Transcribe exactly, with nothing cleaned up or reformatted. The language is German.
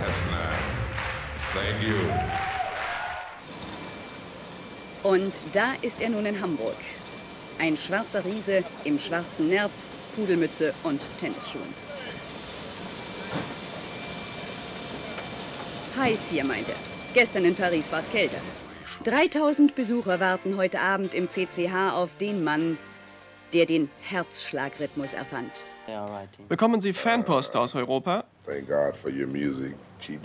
That's nice. Thank you. Und da ist er nun in Hamburg. Ein schwarzer Riese im schwarzen Nerz, Pudelmütze und Tennisschuhen. Heiß hier, meint er. Gestern in Paris war es kälter. dreitausend Besucher warten heute Abend im C C H auf den Mann, der den Herzschlagrhythmus erfand. Bekommen Sie Fanpost aus Europa?